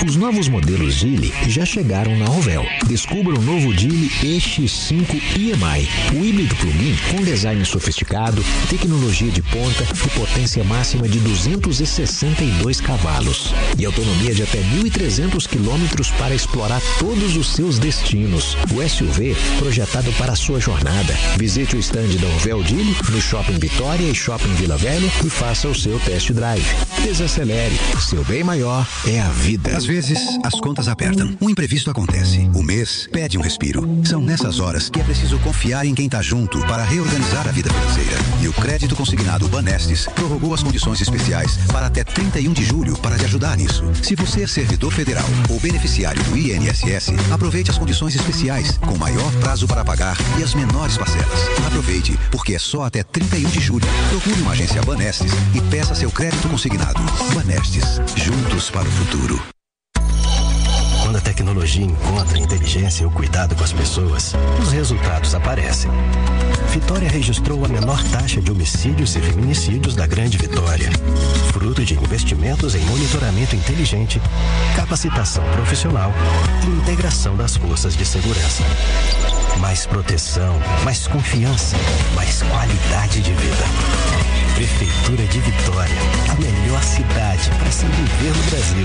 Os novos modelos Geely já chegaram na Auvel. Descubra o novo Geely EX5 EMI, o híbrido plug-in com design sofisticado, tecnologia de ponta e potência máxima de 262 cavalos. E autonomia de até 1.300 quilômetros para explorar todos os seus destinos. O SUV projetado para a sua jornada. Visite o stand da Auvel Geely no Shopping Vitória e Shopping Vila Velha e faça o seu test drive. Desacelere. Seu bem maior é a vida. Às vezes, as contas apertam. Um imprevisto acontece. O mês pede um respiro. São nessas horas que é preciso confiar em quem está junto para reorganizar a vida financeira. E o crédito consignado Banestes prorrogou as condições especiais para até 31 de julho para te ajudar nisso. Se você é servidor federal ou beneficiário do INSS, aproveite as condições especiais, com maior prazo para pagar e as menores parcelas. Aproveite, porque é só até 31 de julho. Procure uma agência Banestes e peça seu crédito consignado. Banestes, juntos para o futuro. Quando a tecnologia encontra a inteligência e o cuidado com as pessoas, os resultados aparecem. Vitória registrou a menor taxa de homicídios e feminicídios da Grande Vitória, fruto de investimentos em monitoramento inteligente, capacitação profissional e integração das forças de segurança. Mais proteção, mais confiança, mais qualidade de vida. Prefeitura de Vitória, a melhor cidade para se viver no Brasil.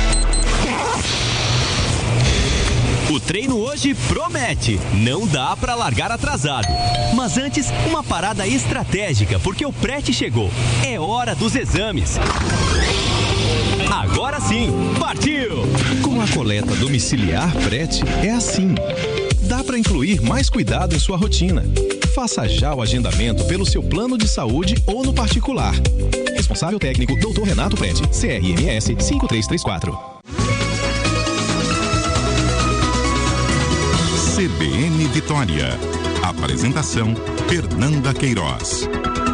O treino hoje promete, não dá pra largar atrasado. Mas antes, uma parada estratégica, porque o pré-te chegou. É hora dos exames. Agora sim, partiu! Com a coleta domiciliar pré-te, é assim. Dá pra incluir mais cuidado em sua rotina. Faça já o agendamento pelo seu plano de saúde ou no particular. Responsável técnico, Dr. Renato Prete, CRMS 5334. CBN Vitória. Apresentação: Fernanda Queiroz.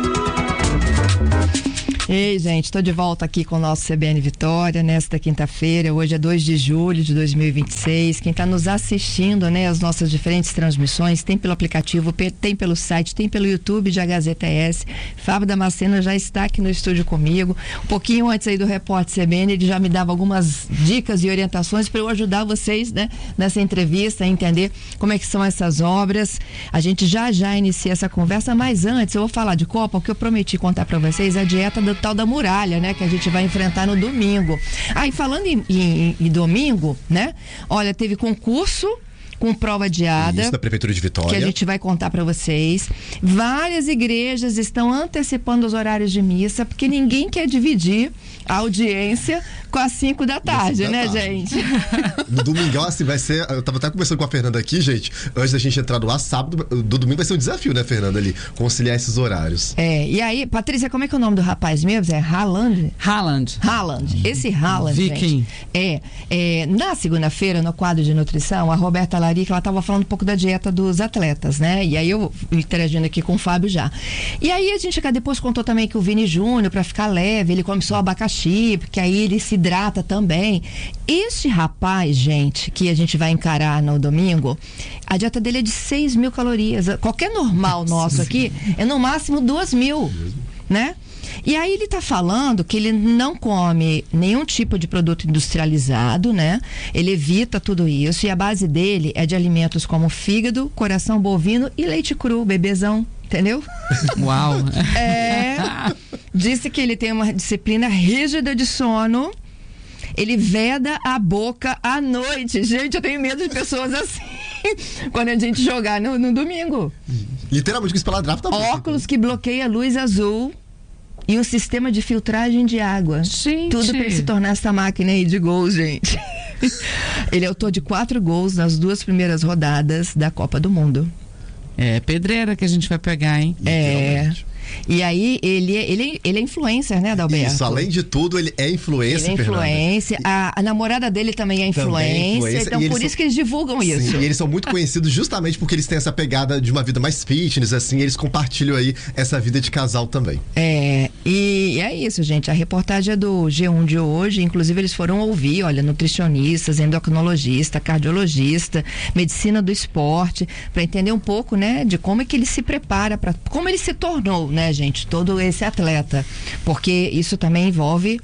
Ei, gente, estou de volta aqui com o nosso CBN Vitória nesta quinta-feira. Hoje é 2 de julho de 2026. Quem está nos assistindo, né, as nossas diferentes transmissões, tem pelo aplicativo, tem pelo site, tem pelo YouTube de HZTS. Fábio Damasceno já está aqui no estúdio comigo. Um pouquinho antes aí do repórter CBN, ele já me dava algumas dicas e orientações para eu ajudar vocês, né, nessa entrevista, a entender como é que são essas obras. A gente já inicia essa conversa, mas antes eu vou falar de Copa, o que eu prometi contar para vocês, a dieta do tal da muralha, né, que a gente vai enfrentar no domingo. E falando em domingo, né, olha, teve concurso com prova adiada. Isso, da Prefeitura de Vitória. Que a gente vai contar para vocês. Várias igrejas estão antecipando os horários de missa, porque ninguém quer dividir a audiência com as 5 da tarde, né, gente? No domingão, assim, vai ser... Eu tava até conversando com a Fernanda aqui, gente, antes da gente entrar no ar, sábado, do domingo vai ser um desafio, né, Fernanda, ali, conciliar esses horários. E aí, Patrícia, como é que é o nome do rapaz mesmo? É Haaland? Haaland. Esse Haaland, Viking. Gente, na segunda-feira, no quadro de nutrição, a Roberta Larica, ela tava falando um pouco da dieta dos atletas, né? E aí eu interagindo aqui com o Fábio já. E aí a gente depois contou também que o Vini Júnior, pra ficar leve, ele come só abacaxi, porque aí ele se hidrata também. Este rapaz, gente, que a gente vai encarar no domingo, a dieta dele é de 6.000 calorias. Qualquer normal nosso aqui é no máximo 2.000, né? E aí ele tá falando que ele não come nenhum tipo de produto industrializado, né? Ele evita tudo isso e a base dele é de alimentos como fígado, coração bovino e leite cru, bebezão. Entendeu? Uau! Disse que ele tem uma disciplina rígida de sono. Ele veda a boca à noite. Gente, eu tenho medo de pessoas assim quando a gente jogar no domingo. Literalmente com espaladrapo tá bom. Óculos que bloqueia a luz azul e um sistema de filtragem de água. Gente. Tudo para ele se tornar essa máquina aí de gols, gente. Ele é autor de 4 gols nas 2 primeiras rodadas da Copa do Mundo. É pedreira que a gente vai pegar, hein? E aí, ele é influencer, né, Adalberto? Isso, além de tudo, ele é influencer. Ele é influencer. A namorada dele também é influencer. Então, por isso que eles divulgam isso. Sim, e eles são muito conhecidos justamente porque eles têm essa pegada de uma vida mais fitness, assim, eles compartilham aí essa vida de casal também. E é isso, gente. A reportagem é do G1 de hoje. Inclusive, eles foram ouvir, olha, nutricionistas, endocrinologista, cardiologista, medicina do esporte, para entender um pouco, né, de como é que ele se prepara, como ele se tornou, né, gente, todo esse atleta, porque isso também envolve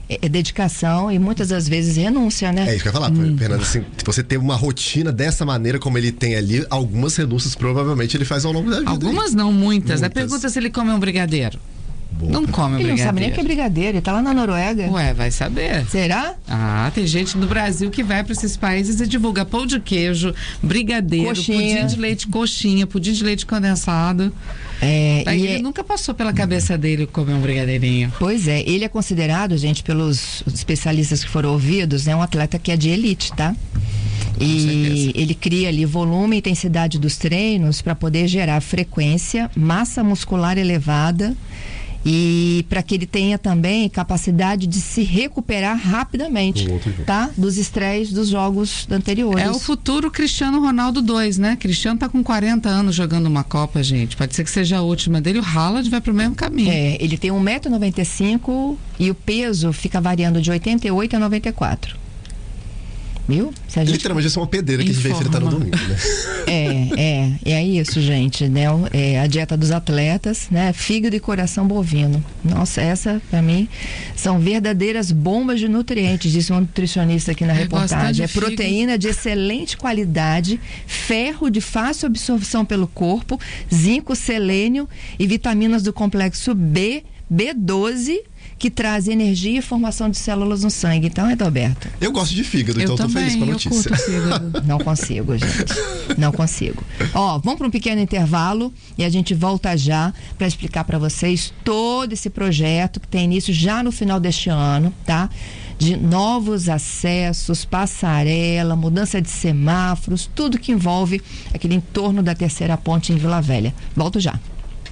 dedicação e muitas das vezes renúncia, né? É isso que eu ia falar, Fernando, assim, se você tem uma rotina dessa maneira como ele tem ali, algumas renúncias provavelmente ele faz ao longo da vida. Algumas não, muitas. A pergunta é se ele come um brigadeiro. Boa. Não come um brigadeiro. Ele não sabe nem o que é brigadeiro, ele tá lá na Noruega. Ué, vai saber. Será? Ah, tem gente no Brasil que vai para esses países e divulga pão de queijo, brigadeiro, coxinha. pudim de leite coxinha, pudim de leite condensado. Aí ele nunca passou pela cabeça dele comer um brigadeirinho. Pois é, ele é considerado, gente, pelos especialistas que foram ouvidos, um atleta que é de elite, tá? E ele cria ali volume e intensidade dos treinos para poder gerar frequência, massa muscular elevada e para que ele tenha também capacidade de se recuperar rapidamente, tá? Dos estresses dos jogos anteriores. É o futuro Cristiano Ronaldo 2, né? Cristiano tá com 40 anos jogando uma Copa, gente. Pode ser que seja a última dele. O Haaland vai pro mesmo caminho. Ele tem 1,95 m e o peso fica variando de 88 a 94. Viu? Se a gente... Literalmente isso é uma pedreira que a gente vai enfrentar no domingo, né? É isso, gente, né? A dieta dos atletas, né? Fígado e coração bovino. Nossa, essa, pra mim, são verdadeiras bombas de nutrientes, disse um nutricionista aqui na reportagem. É proteína de excelente qualidade, ferro de fácil absorção pelo corpo, zinco, selênio e vitaminas do complexo B, B12, que traz energia e formação de células no sangue. Então, Edalberto. Eu gosto de fígado, então eu tô feliz com a notícia. Não consigo, gente. Não consigo. Vamos para um pequeno intervalo e a gente volta já para explicar para vocês todo esse projeto que tem início já no final deste ano, tá? De novos acessos, passarela, mudança de semáforos, tudo que envolve aquele entorno da terceira ponte em Vila Velha. Volto já.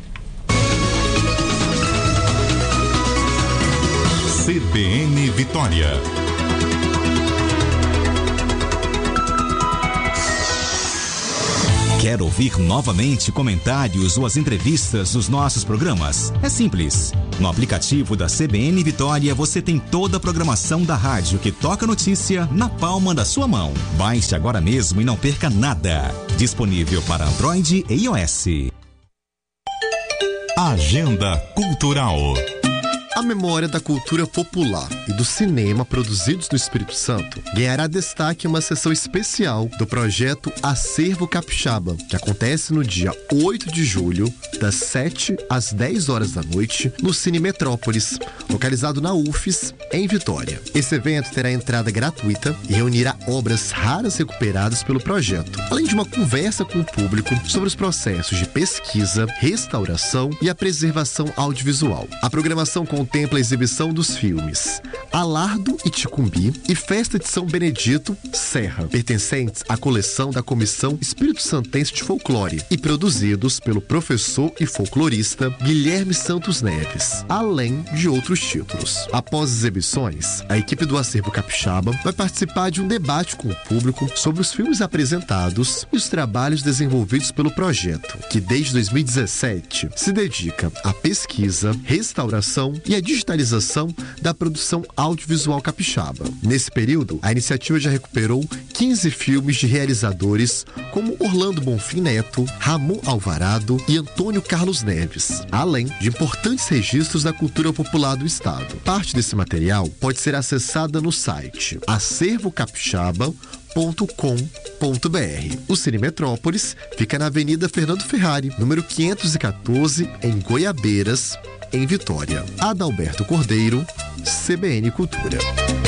CBN Vitória. Quer ouvir novamente comentários ou as entrevistas dos nossos programas? É simples. No aplicativo da CBN Vitória você tem toda a programação da rádio que toca notícia na palma da sua mão. Baixe agora mesmo e não perca nada. Disponível para Android e iOS. Agenda Cultural. A memória da cultura popular e do cinema produzidos no Espírito Santo ganhará destaque em uma sessão especial do projeto Acervo Capixaba, que acontece no dia 8 de julho, das 7 às 10 horas da noite, no Cine Metrópolis, localizado na UFES, em Vitória. Esse evento terá entrada gratuita e reunirá obras raras recuperadas pelo projeto, além de uma conversa com o público sobre os processos de pesquisa, restauração e a preservação audiovisual. A programação contempla a exibição dos filmes Alardo e Ticumbi e Festa de São Benedito Serra, pertencentes à coleção da Comissão Espírito Santense de Folclore e produzidos pelo professor e folclorista Guilherme Santos Neves, além de outros títulos. Após as exibições, a equipe do Acervo Capixaba vai participar de um debate com o público sobre os filmes apresentados e os trabalhos desenvolvidos pelo projeto, que desde 2017 se dedica à pesquisa, restauração e a digitalização da produção audiovisual capixaba. Nesse período, a iniciativa já recuperou 15 filmes de realizadores como Orlando Bonfim Neto, Ramon Alvarado e Antônio Carlos Neves, além de importantes registros da cultura popular do estado. Parte desse material pode ser acessada no site acervocapixaba.com.br. O Cine Metrópolis fica na Avenida Fernando Ferrari, número 514, em Goiabeiras, em Vitória. Adalberto Cordeiro, CBN Cultura.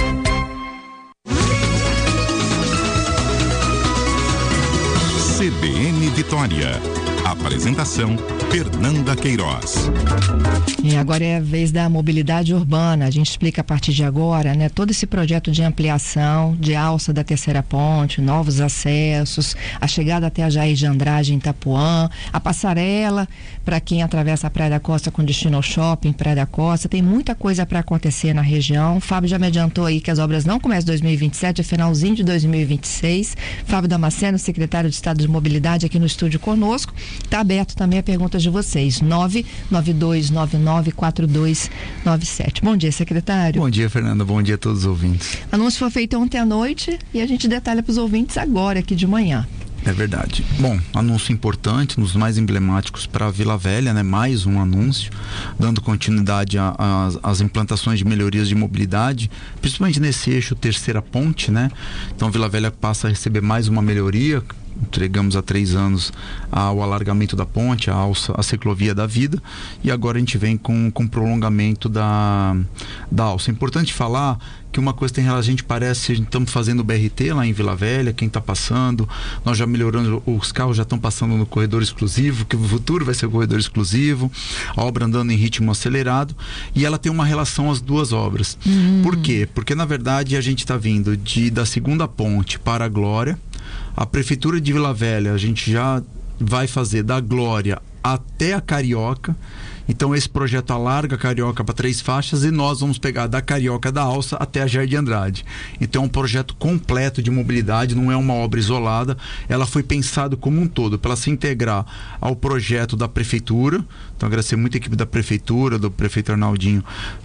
CBN Vitória. Apresentação Fernanda Queiroz. E agora é a vez da mobilidade urbana. A gente explica a partir de agora, né, todo esse projeto de ampliação, de alça da terceira ponte, novos acessos, a chegada até a Jair de Andrade em Itapuã, a passarela para quem atravessa a Praia da Costa com destino ao shopping Praia da Costa. Tem muita coisa para acontecer na região. O Fábio já me adiantou aí que as obras não começam em 2027, é finalzinho de 2026. Fábio Damasceno, secretário de Estado de Mobilidade, aqui no estúdio conosco. Está aberto também a perguntas de vocês. 992994297. Bom dia, secretário. Bom dia, Fernanda. Bom dia a todos os ouvintes. O anúncio foi feito ontem à noite e a gente detalha para os ouvintes agora, aqui de manhã. É verdade. Bom, anúncio importante, nos mais emblemáticos para a Vila Velha, né? Mais um anúncio, dando continuidade às implantações de melhorias de mobilidade, principalmente nesse eixo Terceira Ponte, né? Então Vila Velha passa a receber mais uma melhoria. Entregamos há 3 anos o alargamento da ponte, a ciclovia da vida, e agora a gente vem com prolongamento da alça. É importante falar que uma coisa tem relação, a gente parece, estamos fazendo o BRT lá em Vila Velha, quem está passando, nós já melhoramos, os carros já estão passando no corredor exclusivo, que no futuro vai ser o corredor exclusivo, a obra andando em ritmo acelerado, e ela tem uma relação às duas obras. Por quê? Porque na verdade a gente está vindo da segunda ponte para a Glória. A Prefeitura de Vila Velha, a gente já vai fazer da Glória até a Carioca. Então esse projeto alarga a Carioca para 3 faixas e nós vamos pegar da Carioca da Alça até a Jardim Andrade. Então é um projeto completo de mobilidade, não é uma obra isolada. Ela foi pensada como um todo, para se integrar ao projeto da Prefeitura. Então agradecer muito a equipe da Prefeitura, do prefeito Arnaldinho,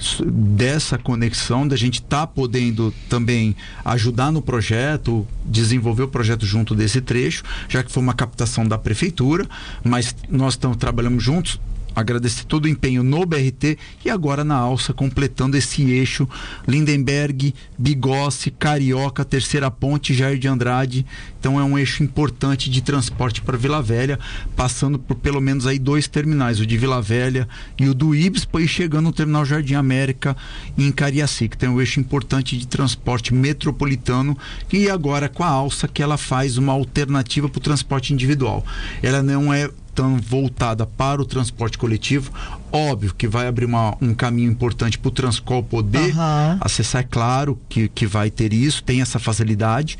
dessa conexão, da gente estar podendo também ajudar no projeto, desenvolver o projeto junto desse trecho, já que foi uma captação da Prefeitura, mas nós trabalhamos juntos. Agradecer todo o empenho no BRT e agora na Alça, completando esse eixo Lindenberg, Bigossi, Carioca, Terceira Ponte, Jardim Andrade. Então é um eixo importante de transporte para Vila Velha, passando por pelo menos aí 2 terminais, o de Vila Velha e o do Ibispo, e chegando no terminal Jardim América em Cariacica. Tem um eixo importante de transporte metropolitano, e agora com a Alça, que ela faz uma alternativa para o transporte individual. Ela não é tão voltada para o transporte coletivo. Óbvio que vai abrir um caminho importante para o Transcol poder acessar, é claro que vai ter isso, tem essa facilidade,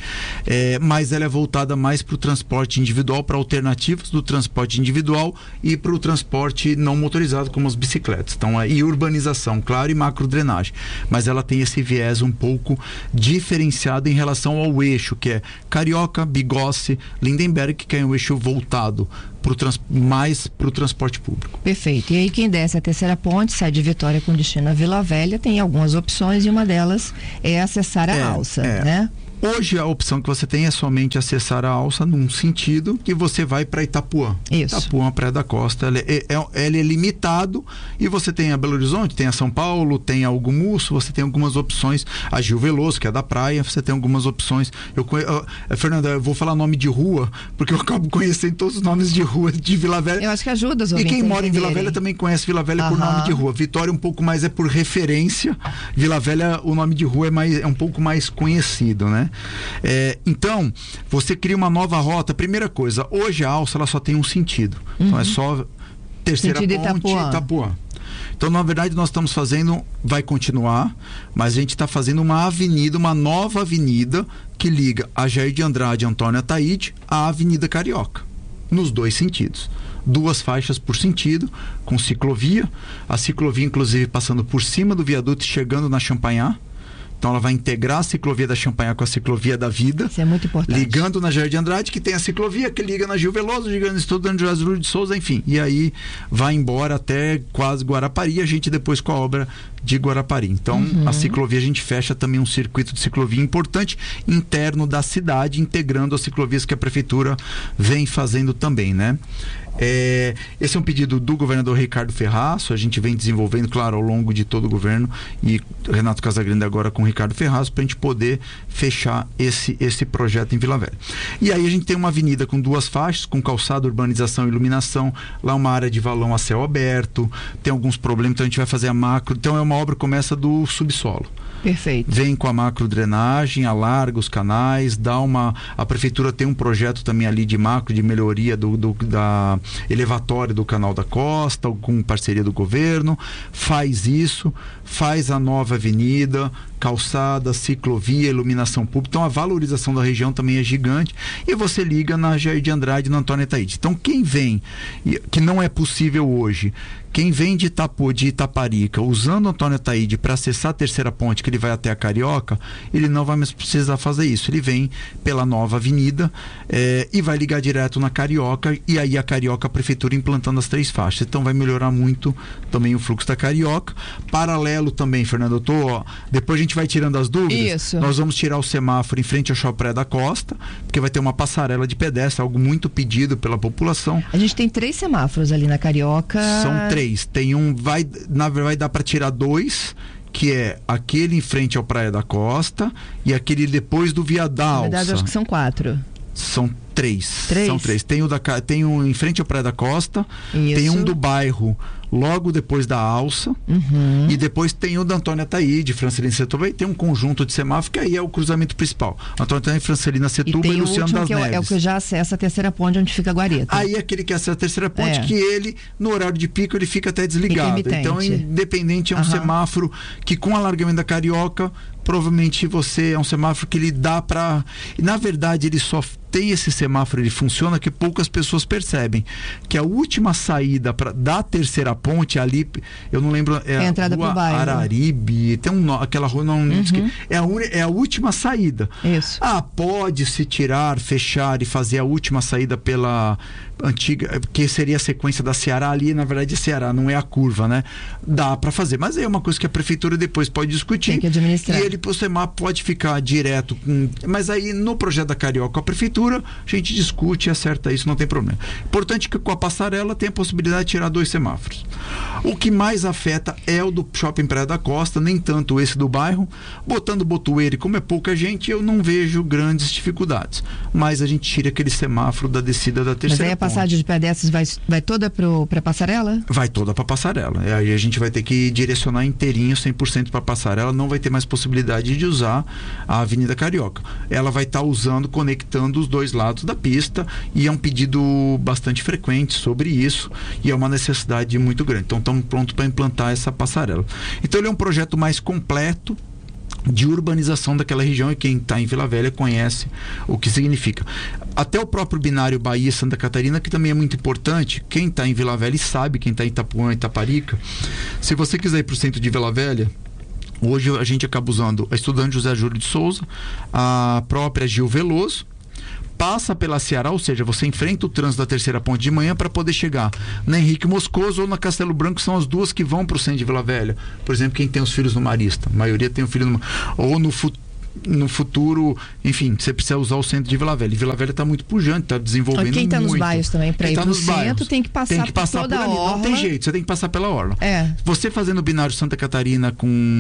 mas ela é voltada mais para o transporte individual, para alternativas do transporte individual e para o transporte não motorizado, como as bicicletas. Então, e urbanização, claro, e macrodrenagem. Mas ela tem esse viés um pouco diferenciado em relação ao eixo, que é Carioca, Bigossi, Lindenberg, que é um eixo voltado mais para o transporte público. Perfeito. E aí quem desce a Terceira Ponte, sai de Vitória com destino a Vila Velha, tem algumas opções, e uma delas é acessar a Alça, né? Hoje a opção que você tem é somente acessar a Alça num sentido, que você vai para Itapuã. Isso. Itapuã, Praia da Costa, ele é limitado, e você tem a Belo Horizonte, tem a São Paulo, tem a Hugo Musso, você tem algumas opções, a Gil Veloso, que é da praia, você tem algumas opções. Fernanda, eu vou falar nome de rua, porque eu acabo conhecendo todos os nomes de rua de Vila Velha. Eu acho que ajuda os ouvintes. E quem mora em Vila Velha também conhece Vila Velha por nome de rua. Vitória um pouco mais é por referência. Vila Velha, o nome de rua é um pouco mais conhecido, né? Então, você cria uma nova rota. Primeira coisa, hoje a Alça ela só tem um sentido. Então é só Terceira Ponte e Itapuã. Então, na verdade, nós estamos fazendo, vai continuar, mas a gente está fazendo uma avenida, uma nova avenida que liga a Jardim Andrade, Antônio Ataíde, à Avenida Carioca, nos 2 sentidos. 2 faixas por sentido, com ciclovia. A ciclovia, inclusive, passando por cima do viaduto e chegando na Champanhar. Então ela vai integrar a ciclovia da Champanhar com a ciclovia da vida. Isso é muito importante. Ligando na Jardim Andrade, que tem a ciclovia que liga na Gil Veloso, ligando Estudante José Lúcio de Souza, enfim. E aí vai embora até quase Guarapari, a gente depois com a obra de Guarapari. Então a ciclovia, a gente fecha também um circuito de ciclovia importante interno da cidade, integrando as ciclovias que a Prefeitura vem fazendo também, né? Esse é um pedido do governador Ricardo Ferraço, a gente vem desenvolvendo, claro, ao longo de todo o governo, e Renato Casagrande agora com o Ricardo Ferraço, para a gente poder fechar esse projeto em Vila Velha. E aí a gente tem uma avenida com 2 faixas, com calçada, urbanização e iluminação, lá uma área de valão a céu aberto, tem alguns problemas, então a gente vai fazer a macro, então é uma obra que começa do subsolo. Perfeito. Vem com a macro drenagem, alarga os canais, a prefeitura tem um projeto também ali de macro, de melhoria da elevatória do canal da costa, com parceria do governo, faz isso, faz a nova avenida, calçada, ciclovia, iluminação pública. Então a valorização da região também é gigante, e você liga na Jardim Andrade, na Antônio Ataíde. Então quem vem, que não é possível hoje, quem vem de Itaparica, usando Antônio Ataíde para acessar a Terceira Ponte, que ele vai até a Carioca, ele não vai mais precisar fazer isso. Ele vem pela nova avenida e vai ligar direto na Carioca, e aí a Carioca, a Prefeitura implantando as 3 faixas. Então vai melhorar muito também o fluxo da Carioca. Paralelo também, Fernando, depois a gente gente vai tirando as dúvidas. Isso. Nós vamos tirar o semáforo em frente ao Shopping Praia da Costa, porque vai ter uma passarela de pedestre, algo muito pedido pela população. A gente tem 3 semáforos ali na Carioca. São 3. Tem um, vai dar para tirar 2, que é aquele em frente ao Praia da Costa e aquele depois do Via da Alça. Na verdade, eu acho que são 4. São 3. 3? São 3. Tem um em frente à Praia da Costa, Isso. tem um do bairro logo depois da Alça, e depois tem o da Antônia Taíde, Francelina Setúbal, e tem um conjunto de semáforos que aí é o cruzamento principal. Antônia Taíde, Francelina Setúbal e Luciano das Neves. É o que já acessa a terceira ponte onde fica a Guarita. Aí aquele que acessa a terceira ponte, que ele, no horário de pico, ele fica até desligado. Então, independente, é um semáforo que com o alargamento da Carioca, provavelmente é um semáforo que ele dá para... Na verdade, ele só tem esse semáforo, ele funciona que poucas pessoas percebem. Que a última saída da terceira ponte, ali, eu não lembro, é a entrada rua pro bairro. Araribe, tem aquela rua, não é a última saída. Isso. Pode-se tirar, fechar e fazer a última saída pela antiga, que seria a sequência da Ceará ali, na verdade é Ceará, não é a curva, né? Dá para fazer, mas é uma coisa que a prefeitura depois pode discutir. Tem que administrar. E ele, o semáforo pode ficar direto mas aí no projeto da Carioca, a prefeitura, a gente discute e acerta isso, não tem problema. Importante que com a passarela tem a possibilidade de tirar 2 semáforos. O que mais afeta é o do Shopping Praia da Costa, nem tanto esse do bairro. Botando Botueira, como é pouca gente, eu não vejo grandes dificuldades. Mas a gente tira aquele semáforo da descida da terceira. Mas aí a passagem de pedestres vai toda para passarela? Vai toda para passarela. Aí a gente vai ter que direcionar inteirinho 100% para passarela, não vai ter mais possibilidade de usar a Avenida Carioca. Ela vai estar conectando os 2 lados da pista, e é um pedido bastante frequente sobre isso, e é uma necessidade muito grande. Então estamos prontos para implantar essa passarela. Então ele é um projeto mais completo de urbanização daquela região, e quem está em Vila Velha conhece o que significa. Até o próprio binário Bahia-Santa Catarina, que também é muito importante. Quem está em Vila Velha e sabe, quem está em Itapuã e Itaparica, se você quiser ir para o centro de Vila Velha, hoje a gente acaba usando a estudante José Júlio de Souza, a própria Gil Veloso, passa pela Ceará, ou seja, você enfrenta o trânsito da terceira ponte de manhã para poder chegar na Henrique Moscoso ou na Castelo Branco, são as duas que vão para o centro de Vila Velha. Por exemplo, quem tem os filhos no Marista, a maioria tem o filho no... ou no futuro, enfim, você precisa usar o centro de Vila Velha. E Vila Velha está muito pujante, está desenvolvendo muito. Quem está nos bairros também, para ir para o centro, tem que passar por toda a orla. Não tem jeito, você tem que passar pela orla. É. Você fazendo o binário Santa Catarina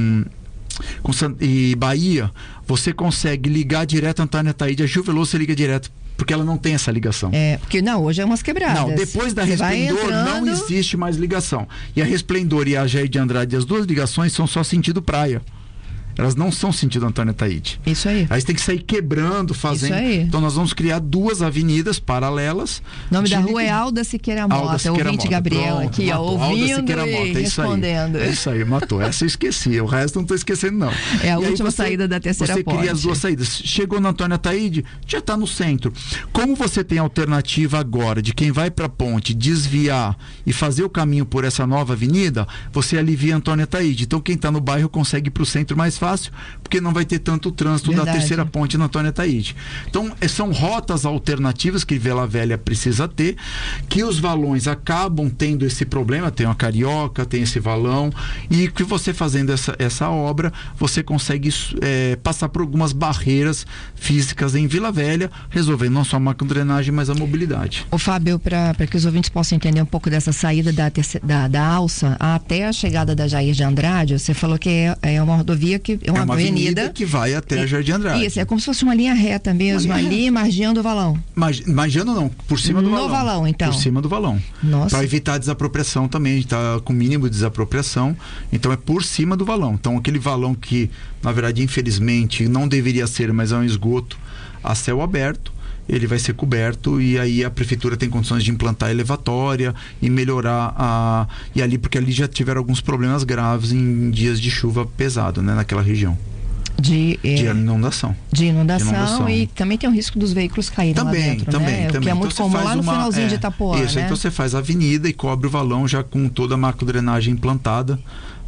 e Bahia, você consegue ligar direto a Antônia Taíde, a Gil Veloso você liga direto, porque ela não tem essa ligação. Porque hoje é umas quebradas. Não, depois da Resplendor não existe mais ligação. E a Resplendor e a Jair de Andrade, as 2 ligações são só sentido praia. Elas não são sentido Antônia Taíde. Isso aí. Aí você tem que sair quebrando, fazendo. Isso aí. Então nós vamos criar 2 avenidas paralelas. O nome da rua é Alda Siqueira Mota. Ouvinte Gabriel aqui, ouvindo e respondendo. É isso aí, matou. Essa eu esqueci. O resto não estou esquecendo, não. É a última saída da terceira ponte. Você cria as 2 saídas. Chegou na Antônia Taíde, já está no centro. Como você tem a alternativa agora de quem vai para a ponte desviar e fazer o caminho por essa nova avenida, você alivia a Antônia Taíde. Então quem está no bairro consegue ir para o centro mais fácil, porque não vai ter tanto trânsito da terceira ponte na Antônia Taíde. Então, são rotas alternativas que Vila Velha precisa ter, que os valões acabam tendo esse problema, tem uma Carioca, tem esse valão, e que você fazendo essa obra, você consegue passar por algumas barreiras físicas em Vila Velha, resolvendo não só a macrodrenagem, mas a mobilidade. Ô Fábio, para que os ouvintes possam entender um pouco dessa saída da Alça até a chegada da Jair de Andrade, você falou que é uma rodovia que é uma avenida que vai até a Jardim Andrade. Isso, é como se fosse uma linha reta mesmo, ali margeando o valão. Margeando não, por cima do valão. No valão, então. Por cima do valão. Nossa. Para evitar a desapropriação também, a gente está com mínimo de desapropriação, então é por cima do valão. Então aquele valão que, na verdade, infelizmente, não deveria ser, mas é um esgoto a céu aberto, ele vai ser coberto, e aí a prefeitura tem condições de implantar elevatória e melhorar porque ali já tiveram alguns problemas graves em dias de chuva pesado, né, naquela região. De inundação. De inundação, e também tem o risco dos veículos caírem lá dentro, também. Que é muito então comum lá no finalzinho de Itapuã, isso, né? Então você faz a avenida e cobre o valão já com toda a macrodrenagem implantada,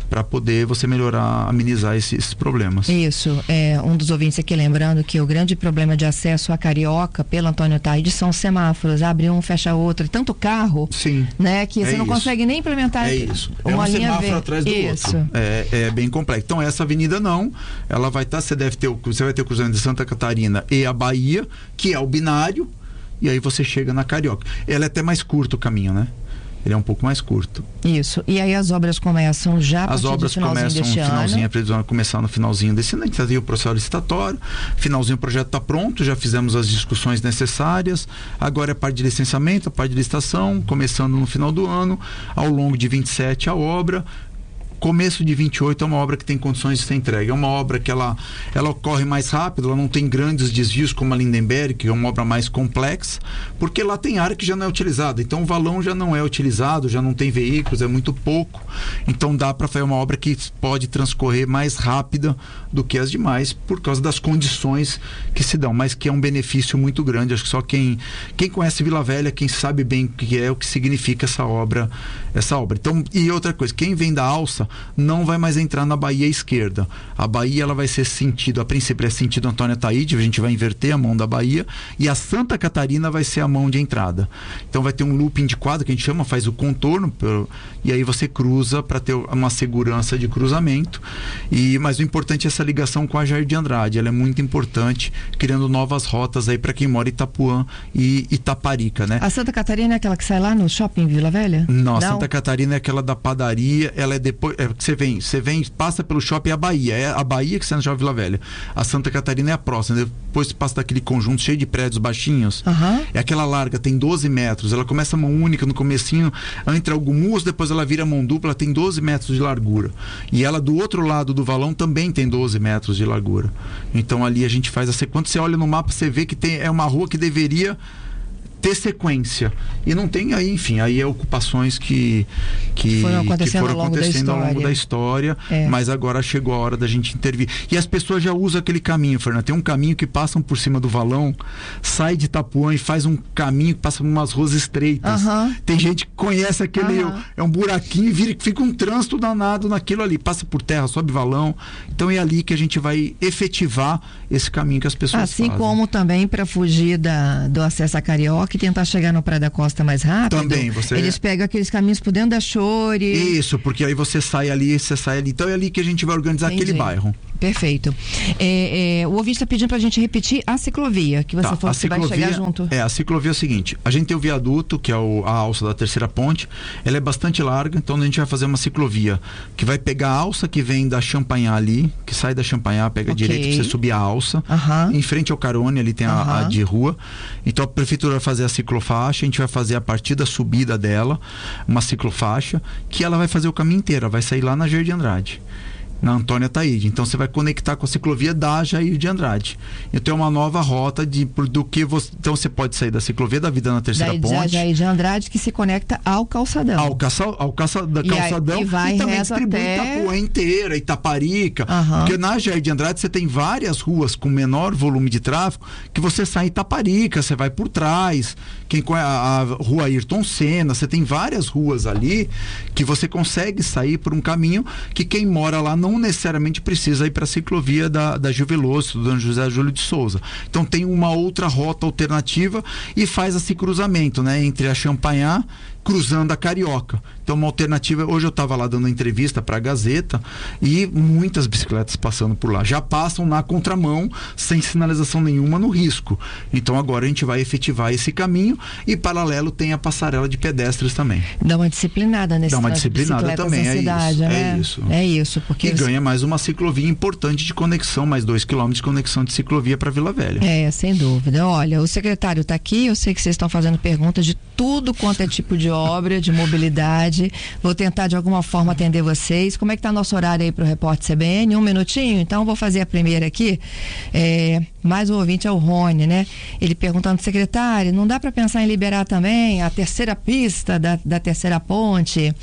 para poder você melhorar, amenizar esses problemas. Isso, um dos ouvintes aqui lembrando que o grande problema de acesso à Carioca pelo Antônio Taide são os semáforos, abre um, fecha outro, tanto carro, sim, né, que você não consegue nem implementar uma linha semáforo verde atrás do outro. É bem complexo. Então essa avenida não, ela vai estar, você vai ter o cruzamento de Santa Catarina e a Bahia, que é o binário, e aí você chega na Carioca. Ela é até mais curto o caminho, né? Ele é um pouco mais curto. Isso. E aí as obras começam já a partir do finalzinho deste ano? A previsão é começar no finalzinho desse ano. A gente fazia o processo licitatório, finalzinho o projeto está pronto, já fizemos as discussões necessárias. Agora é a parte de licenciamento, a parte de licitação, começando no final do ano, ao longo de 27 a obra. Começo de 28 é uma obra que tem condições de ser entregue. É uma obra que ela ocorre mais rápido, ela não tem grandes desvios como a Lindenberg, que é uma obra mais complexa, porque lá tem área que já não é utilizada. Então o valão já não é utilizado, já não tem veículos, é muito pouco. Então dá para fazer uma obra que pode transcorrer mais rápida do que as demais, por causa das condições que se dão, mas que é um benefício muito grande. Acho que só quem conhece Vila Velha, quem sabe bem o que é, o que significa essa obra. Então, e outra coisa, quem vem da Alça não vai mais entrar na Bahia esquerda. A Bahia, ela vai ser sentido, a princípio é sentido Antônio Taide, a gente vai inverter a mão da Bahia, e a Santa Catarina vai ser a mão de entrada. Então vai ter um looping de quadro que a gente chama, faz o contorno, e aí você cruza para ter uma segurança de cruzamento. Mas o importante é essa ligação com a Jair de Andrade, ela é muito importante, criando novas rotas aí para quem mora em Itapuã e Itaparica, né? A Santa Catarina é aquela que sai lá no shopping Vila Velha? Não, a Santa Catarina é aquela da padaria, ela é depois, você vem, passa pelo shopping, a Bahia, é a Bahia que você já Vila Velha. A Santa Catarina é a próxima, depois passa daquele conjunto cheio de prédios baixinhos, é aquela larga, tem 12 metros, ela começa mão única no comecinho, entra alguns, depois ela vira mão dupla, ela tem 12 metros de largura, e ela do outro lado do valão também tem 12 metros de largura. Então ali a gente faz quando você olha no mapa, você vê que é uma rua que deveria ter sequência, e não tem aí, enfim, aí é ocupações que foram acontecendo ao longo da história, mas agora chegou a hora da gente intervir, e as pessoas já usam aquele caminho, Fernanda, tem um caminho que passam por cima do valão, sai de Itapuã e faz um caminho que passa por umas ruas estreitas, tem gente que conhece aquele, é um buraquinho e fica um trânsito danado naquilo ali, passa por terra, sobe valão, então é ali que a gente vai efetivar esse caminho que as pessoas fazem. Assim como também para fugir do acesso à Carioca, que tentar chegar no Praia da Costa mais rápido, também eles pegam aqueles caminhos por dentro da Chore. Isso, porque aí você sai ali. Então é ali que a gente vai organizar aquele bairro. Perfeito. O ouvinte está pedindo para a gente repetir a ciclovia, que você falou que vai chegar junto. A ciclovia é o seguinte, a gente tem o viaduto, que é a alça da terceira ponte, ela é bastante larga, então a gente vai fazer uma ciclovia que vai pegar a alça que vem da Champanhar ali, que sai da Champanhar, pega direito para você subir a alça, em frente ao Carone, ali tem a de rua. Então a prefeitura vai fazer a ciclofaixa, a gente vai fazer a partir da subida dela, uma ciclofaixa, que ela vai fazer o caminho inteiro, ela vai sair lá na Jair de Andrade, na Antônia Taide. Então você vai conectar com a ciclovia da Jair de Andrade. Então é uma nova rota então você pode sair da ciclovia da Vida na Terceira Ponte. Da Jair de Andrade, que se conecta ao calçadão. Ao calçadão. E também distribui Itapuã inteira, Itaparica. Porque na Jair de Andrade você tem várias ruas com menor volume de tráfego, que você sai em Itaparica, você vai por trás. A rua Ayrton Senna, você tem várias ruas ali que você consegue sair por um caminho que quem mora lá não necessariamente precisa ir para a ciclovia da Gil Veloso, do José Júlio de Souza. Então tem uma outra rota alternativa e faz esse cruzamento, né, entre a Champanhar cruzando a Carioca. Então uma alternativa, hoje eu estava lá dando entrevista para a Gazeta e muitas bicicletas passando por lá, já passam na contramão sem sinalização nenhuma no risco. Então agora a gente vai efetivar esse caminho e paralelo tem a passarela de pedestres também. Dá uma disciplinada nesse também, cidade, né? É isso, porque e ganha mais uma ciclovia importante de conexão, mais 2 km de conexão de ciclovia para Vila Velha. Sem dúvida. Olha, o secretário está aqui, eu sei que vocês estão fazendo perguntas de tudo quanto é tipo de obra, de mobilidade. Vou tentar de alguma forma atender vocês. Como é que está nosso horário aí para o Repórter CBN? 1 minutinho? Então vou fazer a primeira aqui. Mais um ouvinte é o Rony, né? Ele perguntando, secretário, não dá para pensar em liberar também a terceira pista da terceira ponte,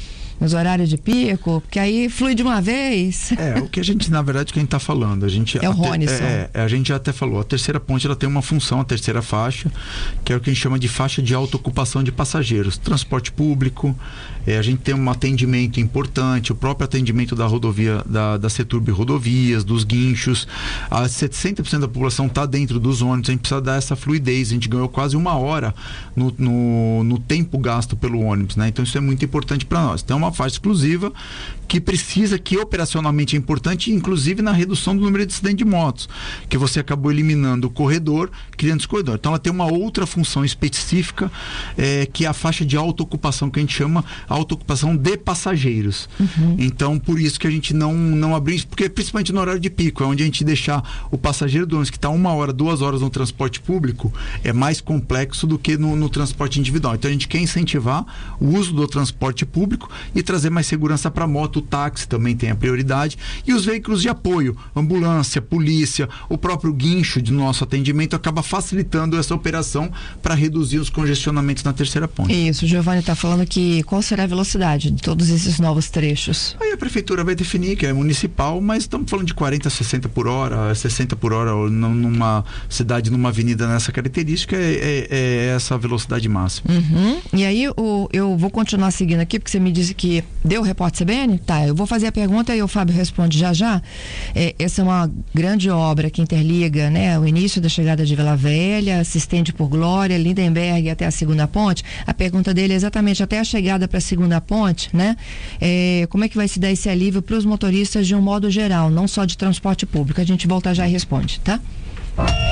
nos horários de pico? Porque aí flui de uma vez. O que a gente, na verdade, que a gente está falando, a gente o Ronisson. A gente já até falou, a terceira ponte ela tem uma função, a terceira faixa, que é o que a gente chama de faixa de autoocupação de passageiros, transporte público, a gente tem um atendimento importante, o próprio atendimento da rodovia, da Ceturb Rodovias, dos guinchos, 60% da população está dentro dos ônibus, a gente precisa dar essa fluidez, a gente ganhou quase 1 hora no tempo gasto pelo ônibus, né? Então isso é muito importante para nós. Então é uma faixa exclusiva que operacionalmente é importante, inclusive na redução do número de acidentes de motos, que você acabou eliminando o corredor, criando esse corredor. Então ela tem uma outra função específica, que é a faixa de autoocupação, que a gente chama autoocupação de passageiros. Então por isso que a gente não abriu isso, porque principalmente no horário de pico, é onde a gente deixar o passageiro do ônibus que está 1 hora, 2 horas no transporte público, é mais complexo do que no transporte individual. Então a gente quer incentivar o uso do transporte público e trazer mais segurança para a moto. O táxi também tem a prioridade, e os veículos de apoio, ambulância, polícia, o próprio guincho de nosso atendimento acaba facilitando essa operação para reduzir os congestionamentos na terceira ponte. Isso, o Giovanni está falando que qual será a velocidade de todos esses novos trechos? Aí a prefeitura vai definir, que é municipal, mas estamos falando de 40 a 60 por hora, 60 por hora numa cidade, numa avenida nessa característica, é essa velocidade máxima. E aí eu vou continuar seguindo aqui, porque você me disse que deu o repórter CBN? Tá, eu vou fazer a pergunta e o Fábio responde já. Essa é uma grande obra que interliga, né, o início da chegada de Vila Velha, se estende por Glória, Lindenberg até a segunda ponte. A pergunta dele é exatamente até a chegada para a segunda ponte, né? Como é que vai se dar esse alívio para os motoristas de um modo geral, não só de transporte público? A gente volta já e responde, tá?